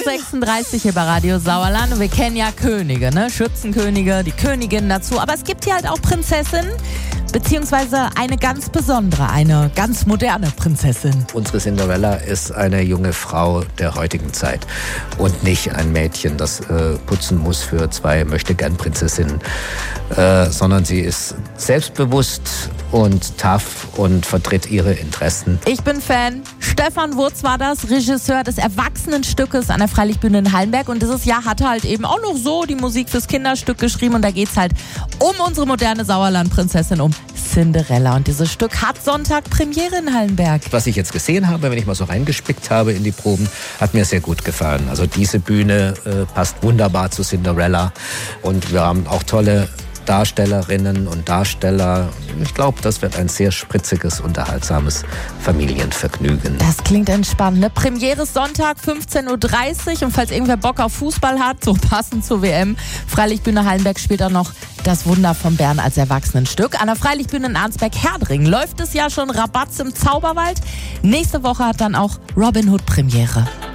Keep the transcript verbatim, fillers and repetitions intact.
sechsunddreißig hier bei Radio Sauerland. Wir kennen ja Könige, ne? Schützenkönige, die Königin dazu. Aber es gibt hier halt auch Prinzessinnen, beziehungsweise eine ganz besondere, eine ganz moderne Prinzessin. Unsere Cinderella ist eine junge Frau der heutigen Zeit und nicht ein Mädchen, das äh, putzen muss für zwei Möchtegern-Prinzessinnen, äh, sondern sie ist selbstbewusst und tough und vertritt ihre Interessen. Ich bin Fan. Stefan Wurz war das, Regisseur des Erwachsenenstückes an der Freilichtbühne in Hallenberg. Und dieses Jahr hat er halt eben auch noch so die Musik fürs Kinderstück geschrieben. Und da geht's halt um unsere moderne Sauerland-Prinzessin, um Cinderella. Und dieses Stück hat Sonntag Premiere in Hallenberg. Was ich jetzt gesehen habe, wenn ich mal so reingespickt habe in die Proben, hat mir sehr gut gefallen. Also diese Bühne äh, passt wunderbar zu Cinderella. Und wir haben auch tolle Darstellerinnen und Darsteller. Ich glaube, das wird ein sehr spritziges, unterhaltsames Familienvergnügen. Das klingt entspannt. Ne? Premiere ist Sonntag, fünfzehn Uhr dreißig. Und falls irgendwer Bock auf Fußball hat, so passend zur W M, Freilichtbühne Hallenberg spielt auch noch Das Wunder von Bern als Erwachsenenstück. An der Freilichtbühne in Arnsberg-Herdringen läuft es ja schon Rabatz im Zauberwald. Nächste Woche hat dann auch Robin Hood Premiere.